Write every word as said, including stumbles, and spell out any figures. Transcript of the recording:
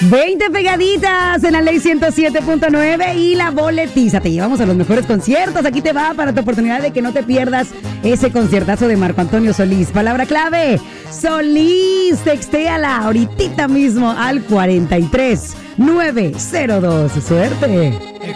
veinte pegaditas en la ley ciento siete punto nueve y la boletiza. Te llevamos a los mejores conciertos. Aquí te va para tu oportunidad de que no te pierdas ese conciertazo de Marco Antonio Solís. Palabra clave, Solís. Textéala ahorita mismo al cuarenta y tres nueve cero dos. Suerte.